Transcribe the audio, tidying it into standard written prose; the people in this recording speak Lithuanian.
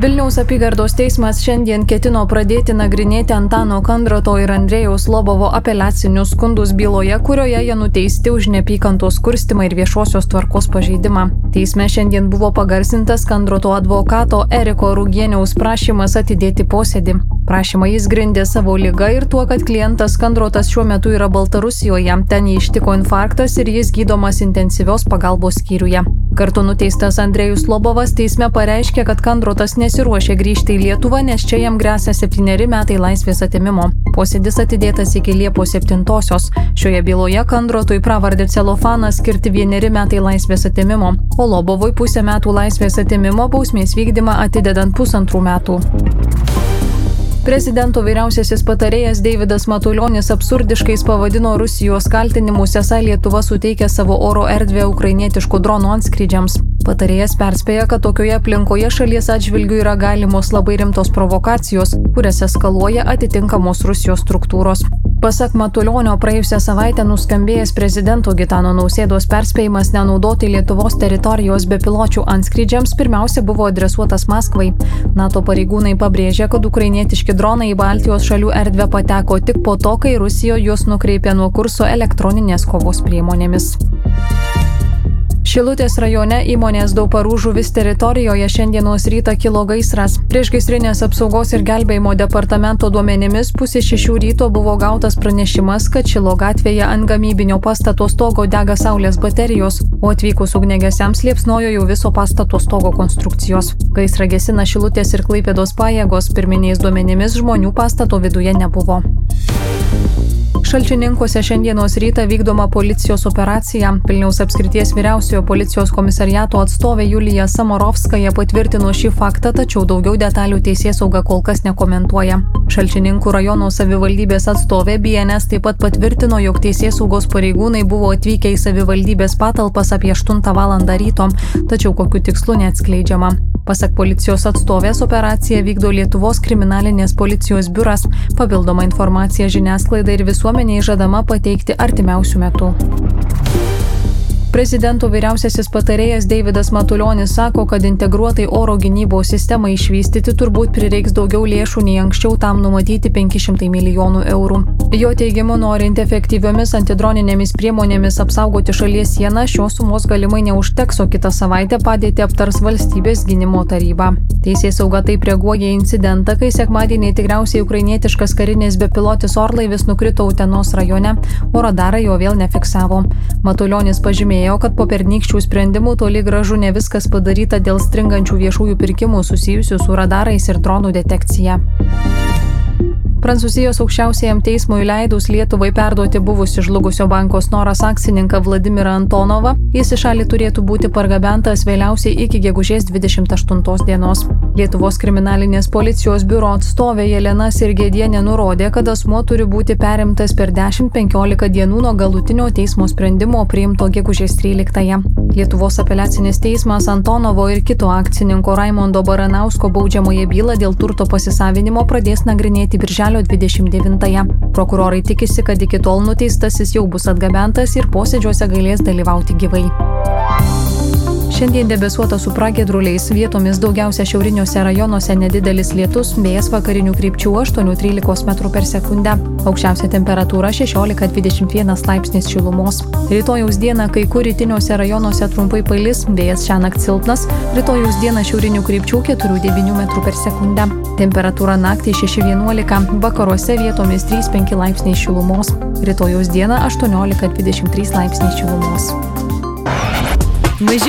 Vilniaus apygardos teismas šiandien ketino pradėti nagrinėti Antano Kandrato ir Andrėjaus Lobovo apeliacinius skundus byloje, kurioje jie nuteisti už neapykantos kurstymą ir viešosios tvarkos pažeidimą. Teisme šiandien buvo pagarsintas Kandrato advokato Eriko Rugieniaus prašymas atidėti posėdį. Prašymą jis grindė savo liga ir tuo, kad klientas Kandratas šiuo metu yra Baltarusijoje, ten jį ištiko infarktas ir jis gydomas intensyvios pagalbos skyriuje. Kartu nuteistas Andrėjus Lobovas teisme pareiškė, kad Kandratas nesiruošia grįžti į Lietuvą, nes čia jam gresia 7 metai laisvės atėmimo. Posėdis atidėtas iki Liepos 7-osios. Šioje byloje Kandratui pravardę celofanas skirti 1 metai laisvės atėmimo, o Lobovui 0,5 metų laisvės atėmimo bausmės vykdymą atidedant 1,5 metų. Prezidento vyriausiasis patarėjas Deividas Matulionis absurdiškais pavadino Rusijos kaltinimus, esą Lietuva suteikia savo oro erdvę ukrainietiškų dronų antskrydžiams. Patarėjas perspėja, kad tokioje aplinkoje šalies atžvilgių yra galimos labai rimtos provokacijos, kurias eskaluoja atitinkamos Rusijos struktūros. Pasak Matulionio, praėjusią savaitę nuskambėjęs prezidento Gitano Nausėdos perspėjimas nenaudoti Lietuvos teritorijos bepiločių antskrydžiams pirmiausia buvo adresuotas Maskvai. NATO pareigūnai pabrėžė, kad ukrainietiški dronai į Baltijos šalių erdvę pateko tik po to, kai Rusija juos nukreipė nuo kurso elektroninės kovos priemonėmis. Šilutės rajone įmonės Dauparų žuvis teritorijoje šiandienos rytą kilo gaisras. Priešgaisrinės apsaugos ir gelbėjimo departamento duomenimis 5:30 ryto buvo gautas pranešimas, kad Šilo gatvėje ant gamybinio pastato stogo dega saulės baterijos, o atvykus ugniagesiams liepsnojo jau viso pastato stogo konstrukcijos. Gaisrą gesina Šilutės ir Klaipėdos pajėgos, pirminiais duomenimis žmonių pastato viduje nebuvo. Šalčininkuose šiandienos rytą vykdoma policijos operacija. Vilniaus apskrities vyriausiojo policijos komisariato atstovė Julija Samorovskaja patvirtino šį faktą, tačiau daugiau detalių teisėsauga kol kas nekomentuoja. Šalčininkų rajono savivaldybės atstovė BNS taip pat patvirtino, jog teisėsaugos pareigūnai buvo atvykę į savivaldybės patalpas apie 8 val. Ryto, tačiau kokiu tikslu neatskleidžiama. Pasak policijos atstovės, operaciją vykdo Lietuvos kriminalinės policijos biuras. Papildoma informacija žiniasklaidai ir visuomeniai žadama pateikti artimiausių metų. Prezidento vyriausiasis patarėjas Deividas Matulionis sako, kad integruotai oro gynybos sistemai išvystyti turbūt prireiks daugiau lėšų nei anksčiau, tam numatyti 500 milijonų eurų. Jo teigimu, norint efektyviomis antidroninėmis priemonėmis apsaugoti šalies sieną, šios sumos galimai neužteks, o kitą savaitę padėtį aptars valstybės gynimo taryba. Teisėsauga taip reaguoja į incidentą, kai sekmadienį tikriausiai ukrainietiškas karinės bepilotis orlaivis nukrito Utenos rajone, o radarai jo vėl nefiksavo. Matulionis pažymėjo, kad po pernykščių sprendimų toli gražu ne viskas padaryta dėl stringančių viešųjų pirkimų susijusių su radarais ir dronų detekcija. Prancūzijos aukščiausiajam teismui leidus Lietuvai perduoti buvusi žlugusio banko Snoras akcininką Vladimirą Antonovą, jis į šalį turėtų būti pargabentas vėliausiai iki gegužės 28 dienos. Lietuvos kriminalinės policijos biuro atstovė Jelena Sirgėdienė nurodė, kad asmuo turi būti perimtas per 10-15 dienų nuo galutinio teismo sprendimo priimto gegužės 13. Lietuvos apeliacinis teismas Antonovo ir kito akcininko Raimondo Baranausko baudžiamąją bylą dėl turto pasisavinimo pradės nagrinėti birželio 29. Prokurorai tikisi, kad iki tol nuteistasis jau bus atgabentas ir posėdžiuose galės dalyvauti gyvai. Šiandien debesuota su pragiedruliais, vietomis daugiausia šiauriniuose rajonuose nedidelis lietus, vėjas vakarinių krypčių 8-13 m/s. Aukščiausia temperatūra 16-21 laipsnis šilumos. Rytojaus dieną kai kur rytiniuose rajonuose trumpai palis, vėjas šiąnakt silpnas, rytojaus dieną šiaurinių krypčių 4-9 m/s. Temperatūra naktį 6-11, vakaruose vietomis 3-5 laipsniai šilumos. Rytojaus dieną 18-23 laipsniai šilumos.